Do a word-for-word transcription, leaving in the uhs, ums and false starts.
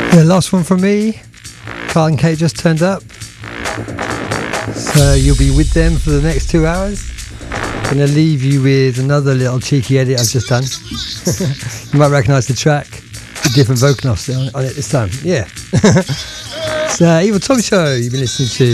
The last one from me. Carl and Kate just turned up, so you'll be with them for the next two hours. Gonna leave you with another little cheeky edit I've just done. You might recognise the track, with different vocalists on, on it this time. Yeah. It's uh, Evil Tom Show you've been listening to.